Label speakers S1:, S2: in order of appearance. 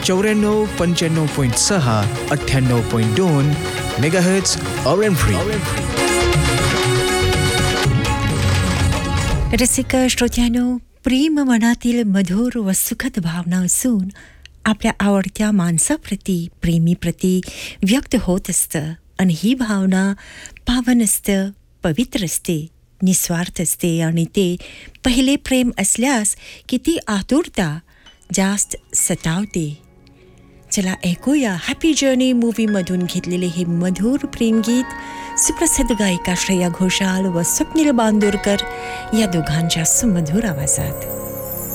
S1: 94-95.6, 98.2 megahertz orange free.
S2: रसिक श्रोत्यांनो, प्रेम मनातील मधुर व सुखद भावना असून आपल्या आवडत्या माणसाप्रती, प्रेमीप्रती व्यक्त होत असतं आणि ही भावना पावन असतं, पवित्र असते, निस्वार्थ असते आणि ते पहिले प्रेम असल्यास किती आतुरता जास्त सतावते. चला ऐकूया हॅपी जर्नी मूवीमधून घेतलेले हे मधुर प्रेमगीत सुप्रसिद्ध गायिका श्रेया घोषाल व स्वप्नील बांदोरकर या दोघांच्या सुमधुर आवाजात.